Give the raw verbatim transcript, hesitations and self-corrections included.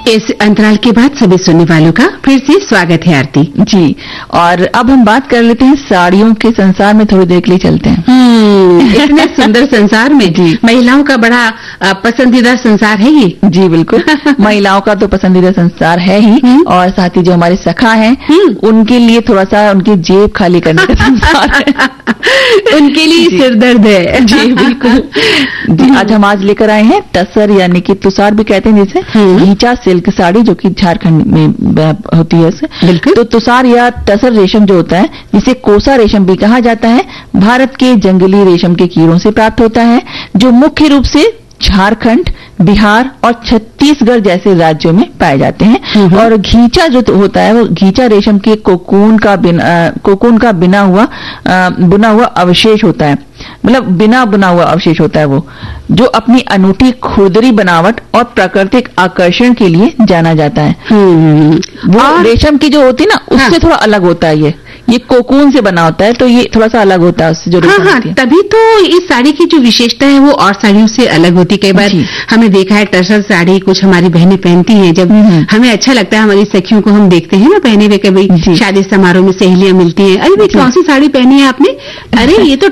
इस अंतराल के बाद सभी सुनने वालों का फिर से स्वागत है आरती जी। और अब हम बात कर लेते हैं साड़ियों के संसार में, थोड़ी देर के लिए चलते हैं। इतने सुंदर संसार में जी महिलाओं का बड़ा पसंदीदा संसार है ये। जी बिल्कुल महिलाओं का तो पसंदीदा संसार है ही, और साथ ही जो हमारे सखा हैं उनके लिए थोड़ा सा उनकी जेब खाली करने का संसार है उनके लिए सिरदर्द है। जी बिल्कुल जी। आज हम आज लेकर आए हैं टसर, यानी कि तुषार भी कहते हैं जिसे, घीचा सिल्क साड़ी, जो कि झारखंड में होती है उसे। बिल्कुल। तो तुषार या टसर रेशम जो होता है, जिसे कोसा रेशम भी कहा जाता है, भारत के जंगली रेशम के कीड़ों से प्राप्त होता है, जो मुख्य रूप से झारखंड, बिहार और छत्तीसगढ़ जैसे राज्यों में पाए जाते हैं। और घीचा जो होता है वो घीचा रेशम के कोकून का बिना कोकून का बिना हुआ आ, बुना हुआ अवशेष होता है, मतलब बिना बुना हुआ अवशेष होता है वो, जो अपनी अनूठी खुरदरी बनावट और प्राकृतिक आकर्षण के लिए जाना जाता है। वो रेशम की जो होती है ना उससे हाँ। थोड़ा अलग होता है, ये ये कोकून से बना होता है, तो ये थोड़ा सा अलग होता है उससे जो हाँ, हाँ, तभी तो इस साड़ी की जो विशेषता है वो और साड़ियों से अलग होती है। कई बार हमने देखा है टसर साड़ी कुछ हमारी बहनें पहनती हैं, जब हमें अच्छा लगता है, हमारी सखियों को हम देखते हैं ना पहने हुए, कभी शादी समारोह में सहेलियां मिलती हैं, अरे भाई कौन सी साड़ी पहनी है आपने, अरे ये तो